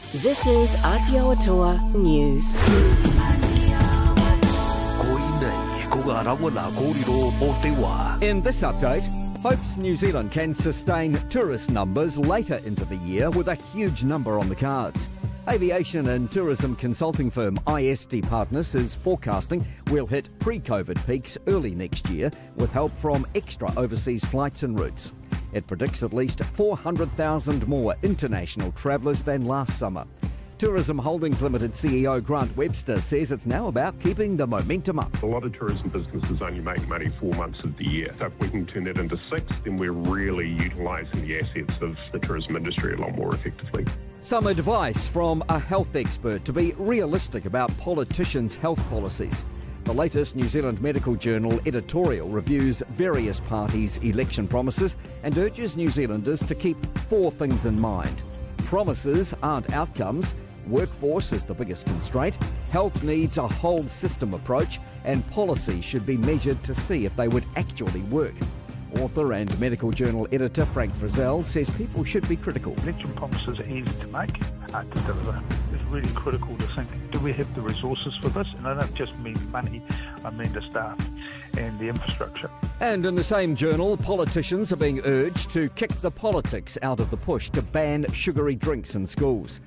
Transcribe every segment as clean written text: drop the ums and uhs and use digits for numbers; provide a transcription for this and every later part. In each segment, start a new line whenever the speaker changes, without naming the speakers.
This is Aotearoa News.
In this update, hopes New Zealand can sustain tourist numbers later into the year with a huge number on the cards. Aviation and tourism consulting firm ISD Partners is forecasting we'll hit pre-COVID peaks early next year with help from extra overseas flights and routes. It predicts at least 400,000 more international travellers than last summer. Tourism Holdings Limited CEO Grant Webster says it's now about keeping the momentum up.
A lot of tourism businesses only make money 4 months of the year. So if we can turn that into 6, then we're really utilising the assets of the tourism industry a lot more effectively.
Some advice from a health expert to be realistic about politicians' health policies. The latest New Zealand Medical Journal editorial reviews various parties' election promises and urges New Zealanders to keep 4 things in mind. Promises aren't outcomes. Workforce is the biggest constraint. Health needs a whole system approach, and policy should be measured to see if they would actually work. Author and Medical Journal editor Frank Frizzell says people should be critical.
Election promises are easy to make, hard to deliver. It's really critical to think, do we have the resources for this? And I don't just mean money, I mean the staff and the infrastructure.
And in the same journal, politicians are being urged to kick the politics out of the push to ban sugary drinks in schools.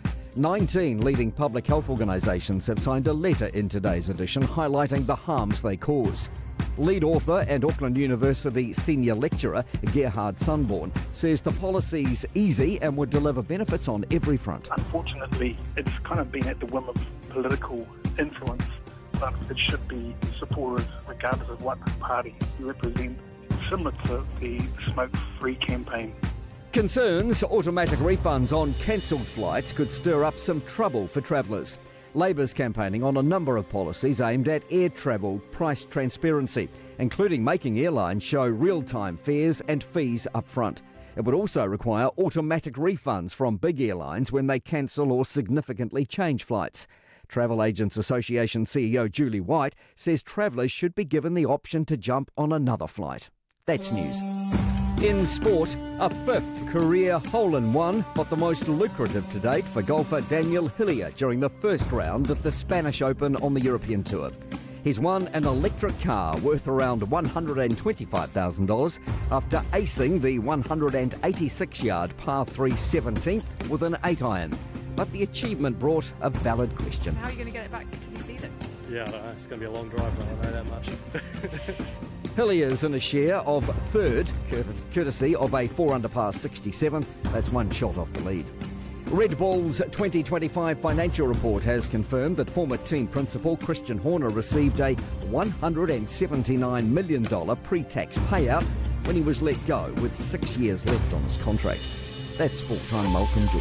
19 leading public health organisations have signed a letter in today's edition highlighting the harms they cause. Lead author and Auckland University senior lecturer Gerhard Sunborn says the policy's easy and would deliver benefits on every front.
Unfortunately, it's kind of been at the whim of political influence, but it should be supported regardless of what party you represent, similar to the smoke-free campaign.
Concerns automatic refunds on cancelled flights could stir up some trouble for travellers. Labour's campaigning on a number of policies aimed at air travel price transparency, including making airlines show real-time fares and fees up front. It would also require automatic refunds from big airlines when they cancel or significantly change flights. Travel Agents Association CEO Julie White says travellers should be given the option to jump on another flight. That's news. In sport, a 5th career hole-in-one, but the most lucrative to date for golfer Daniel Hillier during the first round of the Spanish Open on the European Tour. He's won an electric car worth around $125,000 after acing the 186-yard par 3 17th with an 8-iron. But the achievement brought a valid question.
How are you going to get it back to New Zealand?
Yeah, I don't know. It's going to be a long drive, but I know that much.
Hillier's in a share of 3rd, courtesy of a 4-under par 67. That's 1 shot off the lead. Red Bull's 2025 financial report has confirmed that former team principal Christian Horner received a $179 million pre-tax payout when he was let go with 6 years left on his contract. That's full-time Malcolm George.